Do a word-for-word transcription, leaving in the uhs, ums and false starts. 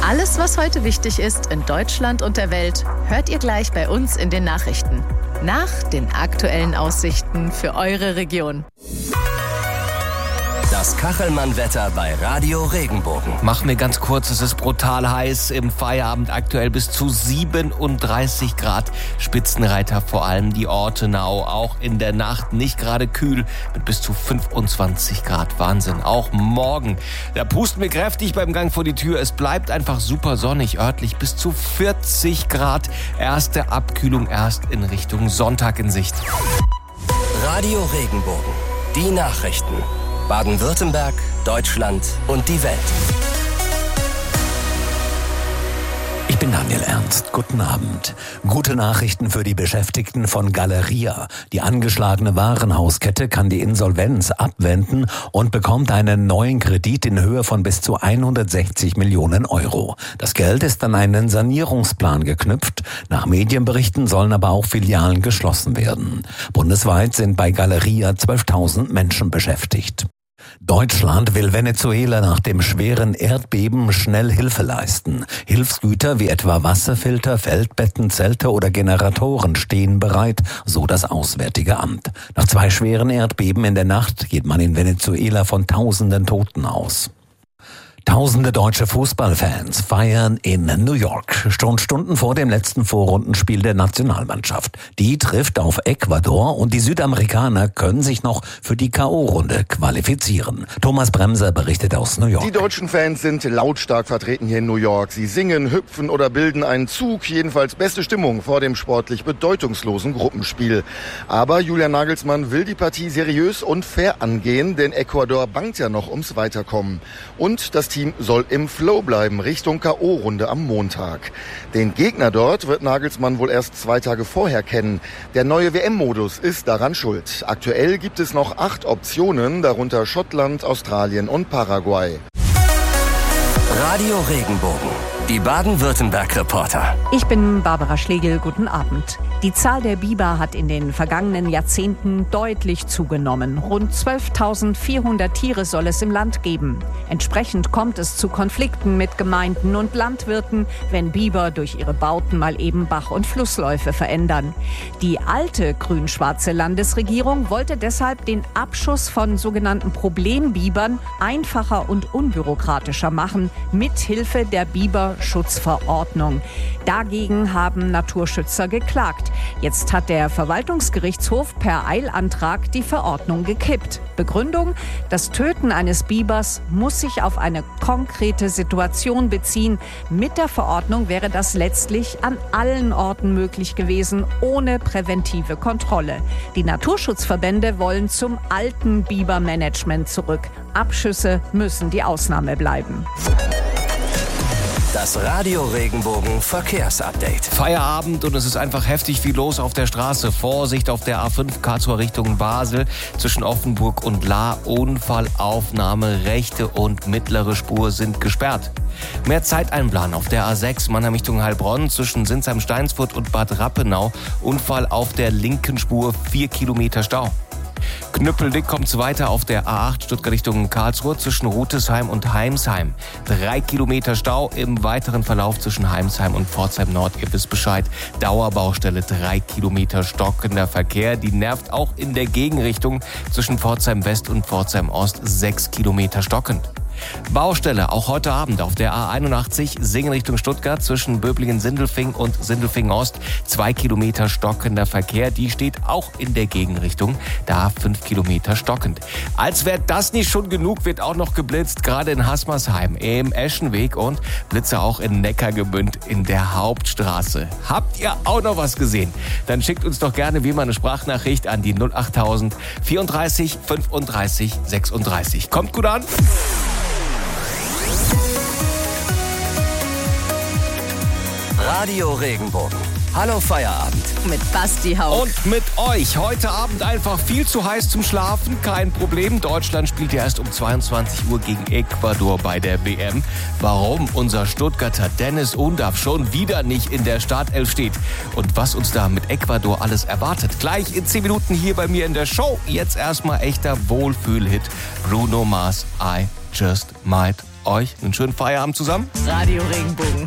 Alles, was heute wichtig ist in Deutschland und der Welt, hört ihr gleich bei uns in den Nachrichten. Nach den aktuellen Aussichten für eure Region. Das Kachelmann-Wetter bei Radio Regenbogen. Machen wir ganz kurz, es ist brutal heiß. Im Feierabend aktuell bis zu siebenunddreißig Grad. Spitzenreiter vor allem die Ortenau. Auch in der Nacht nicht gerade kühl mit bis zu fünfundzwanzig Grad. Wahnsinn. Auch morgen. Da pusten wir kräftig beim Gang vor die Tür. Es bleibt einfach super sonnig. Örtlich bis zu vierzig Grad. Erste Abkühlung erst in Richtung Sonntag in Sicht. Radio Regenbogen. Die Nachrichten. Baden-Württemberg, Deutschland und die Welt. Ich bin Daniel Ernst. Guten Abend. Gute Nachrichten für die Beschäftigten von Galeria. Die angeschlagene Warenhauskette kann die Insolvenz abwenden und bekommt einen neuen Kredit in Höhe von bis zu hundertsechzig Millionen Euro. Das Geld ist an einen Sanierungsplan geknüpft. Nach Medienberichten sollen aber auch Filialen geschlossen werden. Bundesweit sind bei Galeria zwölftausend Menschen beschäftigt. Deutschland will Venezuela nach dem schweren Erdbeben schnell Hilfe leisten. Hilfsgüter wie etwa Wasserfilter, Feldbetten, Zelte oder Generatoren stehen bereit, so das Auswärtige Amt. Nach zwei schweren Erdbeben in der Nacht geht man in Venezuela von tausenden Toten aus. Tausende deutsche Fußballfans feiern in New York, schon Stunden vor dem letzten Vorrundenspiel der Nationalmannschaft. Die trifft auf Ecuador und die Südamerikaner können sich noch für die K O-Runde qualifizieren. Thomas Bremser berichtet aus New York. Die deutschen Fans sind lautstark vertreten hier in New York. Sie singen, hüpfen oder bilden einen Zug. Jedenfalls beste Stimmung vor dem sportlich bedeutungslosen Gruppenspiel. Aber Julian Nagelsmann will die Partie seriös und fair angehen, denn Ecuador bangt ja noch ums Weiterkommen. Und das Team soll im Flow bleiben, Richtung K O-Runde am Montag. Den Gegner dort wird Nagelsmann wohl erst zwei Tage vorher kennen. Der neue W M-Modus ist daran schuld. Aktuell gibt es noch acht Optionen, darunter Schottland, Australien und Paraguay. Radio Regenbogen. Die Baden-Württemberg-Reporter. Ich bin Barbara Schlegel, guten Abend. Die Zahl der Biber hat in den vergangenen Jahrzehnten deutlich zugenommen. Rund zwölftausendvierhundert Tiere soll es im Land geben. Entsprechend kommt es zu Konflikten mit Gemeinden und Landwirten, wenn Biber durch ihre Bauten mal eben Bach- und Flussläufe verändern. Die alte grün-schwarze Landesregierung wollte deshalb den Abschuss von sogenannten Problembibern einfacher und unbürokratischer machen, mithilfe der Biberschutzverordnung. Dagegen haben Naturschützer geklagt. Jetzt hat der Verwaltungsgerichtshof per Eilantrag die Verordnung gekippt. Begründung: Das Töten eines Bibers muss sich auf eine konkrete Situation beziehen. Mit der Verordnung wäre das letztlich an allen Orten möglich gewesen, ohne präventive Kontrolle. Die Naturschutzverbände wollen zum alten Bibermanagement zurück. Abschüsse müssen die Ausnahme bleiben. Das Radio Regenbogen Verkehrsupdate. Feierabend und es ist einfach heftig viel los auf der Straße. Vorsicht auf der A fünf Karlsruhe Richtung Basel zwischen Offenburg und Lahr. Unfallaufnahme, rechte und mittlere Spur sind gesperrt. Mehr Zeit einplanen auf der A sechs Mannheim Richtung Heilbronn zwischen Sinsheim-Steinsfurt und Bad Rappenau. Unfall auf der linken Spur, vier Kilometer Stau. Knüppeldick kommt's weiter auf der A acht Stuttgart Richtung Karlsruhe zwischen Rutesheim und Heimsheim. Drei Kilometer Stau im weiteren Verlauf zwischen Heimsheim und Pforzheim Nord. Ihr wisst Bescheid. Dauerbaustelle, drei Kilometer stockender Verkehr. Die nervt auch in der Gegenrichtung zwischen Pforzheim West und Pforzheim Ost. Sechs Kilometer stockend. Baustelle auch heute Abend auf der A einundachtzig Singen Richtung Stuttgart zwischen Böblingen-Sindelfingen und Sindelfingen-Ost. Zwei Kilometer stockender Verkehr, die steht auch in der Gegenrichtung. Da fünf Kilometer stockend. Als wäre das nicht schon genug, wird auch noch geblitzt, gerade in Hasmersheim im Eschenweg und Blitze auch in Neckargemünd in der Hauptstraße. Habt ihr auch noch was gesehen? Dann schickt uns doch gerne wie immer eine Sprachnachricht an die null achttausend vierunddreißig fünfunddreißig sechsunddreißig. Kommt gut an! Radio Regenbogen. Hallo Feierabend. Mit Basti Hauck. Und mit euch. Heute Abend einfach viel zu heiß zum Schlafen. Kein Problem. Deutschland spielt ja erst um zweiundzwanzig Uhr gegen Ecuador bei der W M. Warum unser Stuttgarter Dennis Undaff schon wieder nicht in der Startelf steht und was uns da mit Ecuador alles erwartet. Gleich in zehn Minuten hier bei mir in der Show. Jetzt erstmal echter Wohlfühlhit. Bruno Mars, I Just Might euch einen schönen Feierabend zusammen. Radio Regenbogen.